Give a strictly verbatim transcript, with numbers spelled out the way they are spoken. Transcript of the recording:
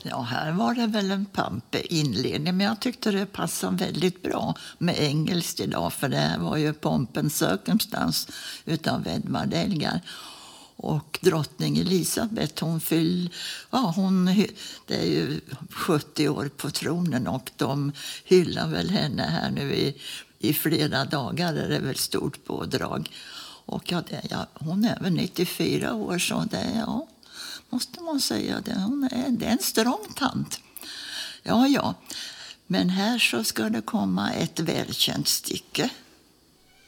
Ja, här var det väl en pampig inledning, men jag tyckte det passade väldigt bra med engelskt idag, för det här var ju Pompen Circumstans utav Edvard Elgar. Och drottning Elisabeth, hon fyll, ja, hon, det är ju sjuttio år på tronen och de hyllar väl henne här nu i, i flera dagar, det är väl stort pådrag. Och ja, det, ja, hon är väl nittiofyra år, så det, ja, måste man säga det. Hon är, det är en strong tant. Ja, ja. Men här så ska det komma ett välkänt stycke.